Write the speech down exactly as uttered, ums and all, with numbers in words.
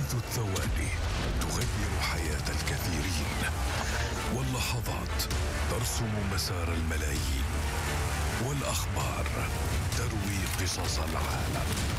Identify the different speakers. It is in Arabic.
Speaker 1: أحداث الثواني تغير حياة الكثيرين، واللحظات ترسم مسار الملايين، والأخبار تروي قصص العالم.